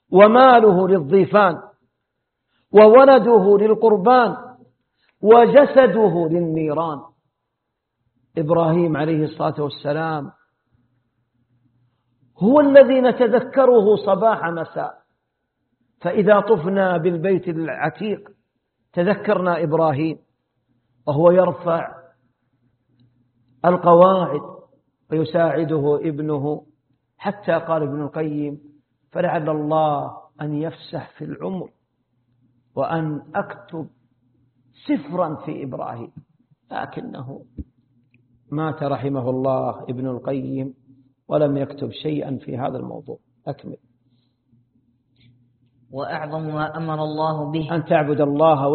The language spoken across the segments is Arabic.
وماله للضيفان، وولده للقربان، وجسده للنيران. إبراهيم عليه الصلاة والسلام هو الذي نتذكره صباح مساء، فإذا طفنا بالبيت العتيق تذكرنا إبراهيم وهو يرفع القواعد ويساعده ابنه، حتى قال ابن القيم: فلعل الله أن يفسح في العمر وأن أكتب سفرا في إبراهيم. لكنه مات رحمه الله ابن القيم ولم يكتب شيئا في هذا الموضوع. أكمل. وأعظم ما أمر الله به أن تعبد الله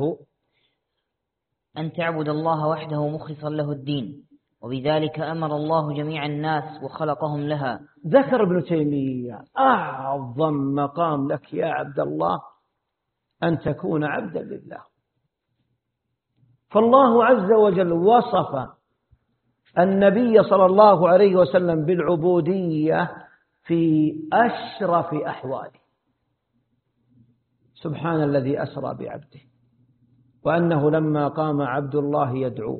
وحده مخلصا له الدين، وبذلك أمر الله جميع الناس وخلقهم لها. ذكر ابن تيمية: أعظم مقام لك يا عبد الله أن تكون عبدا لله. فالله عز وجل وصف النبي صلى الله عليه وسلم بالعبودية في أشرف أحواله. سبحان الذي أسرى بعبده، وأنه لما قام عبد الله يدعو،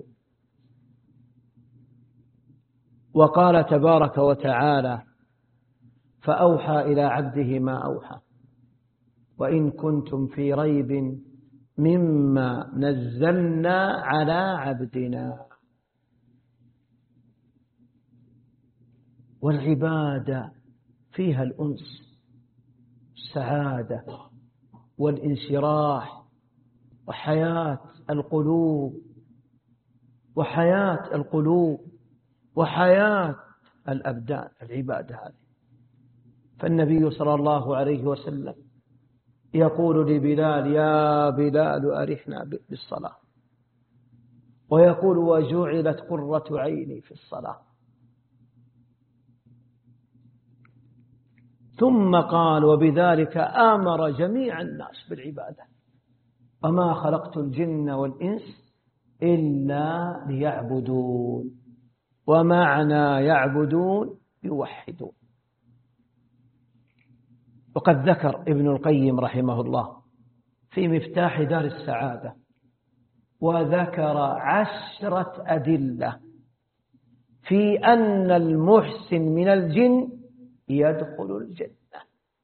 وقال تبارك وتعالى: فأوحى إلى عبده ما أوحى، وإن كنتم في ريب مما نزلنا على عبدنا. والعبادة فيها الأنس، السعادة والانشراح وحياة القلوب وحياة الأبدان، العبادة هذه. فالنبي صلى الله عليه وسلم يقول لبلال: يا بلال أرحنا بالصلاة، ويقول: وجعلت قرة عيني في الصلاة. ثم قال: وبذلك آمر جميع الناس بالعبادة، وما خلقت الجن والإنس إلا ليعبدون. ومعنى يعبدون يوحدون. وقد ذكر ابن القيم رحمه الله في مفتاح دار السعادة، وذكر 10 أدلة في أن المحسن من الجن يدخل الجنة،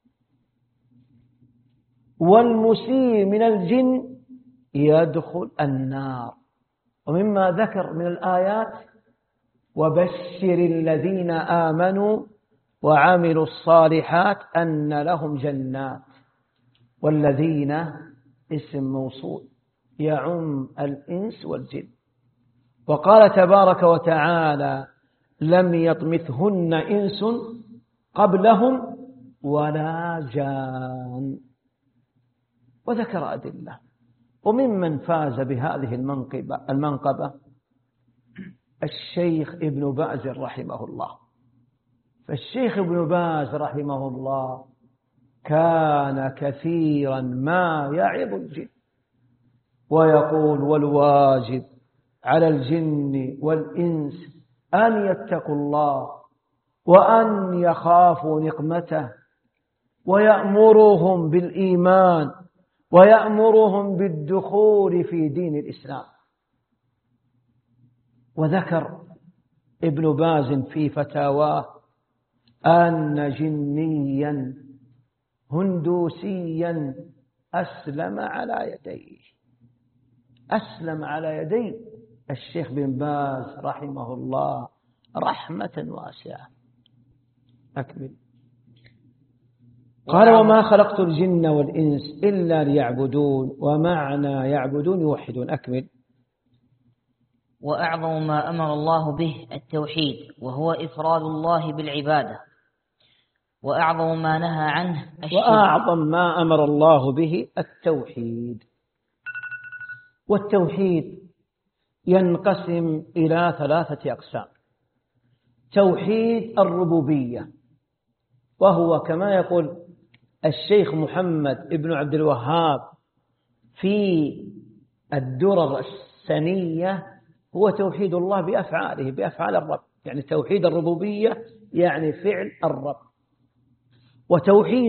والمسيء من الجن يدخل النار. ومما ذكر من الآيات: وبشر الذين آمنوا وعملوا الصالحات أن لهم جنات. والذين اسم موصول يعم الإنس والجن. وقال تبارك وتعالى: لم يطمثهن إنس قبلهم ولا جان. وذكر أدلة. وممن فاز بهذه المنقبة الشيخ ابن باز رحمه الله. فالشيخ ابن باز رحمه الله كان كثيرا ما يعظ الجن ويقول: والواجب على الجن والإنس أن يتقوا الله وأن يخافوا نقمته، ويأمرهم بالإيمان ويأمرهم بالدخول في دين الإسلام. وذكر ابن باز في فتاواه أن جنيا هندوسيا أسلم على يدي الشيخ بن باز رحمه الله رحمة واسعة. أكمل. قال: وما خلقت الجن والإنس إلا ليعبدون. ومعنى يعبدون يوحدون. أكمل. وأعظم ما أمر الله به التوحيد، وهو إفراد الله بالعبادة. وأعظم ما نهى عنه الشرك. وأعظم ما أمر الله به التوحيد. والتوحيد ينقسم إلى 3 أقسام: توحيد الربوبية، وهو كما يقول الشيخ محمد ابن عبد الوهاب في الدرر السنية: هو توحيد الله بأفعاله، بأفعال الرب. يعني توحيد الربوبية يعني فعل الرب. وتوحيد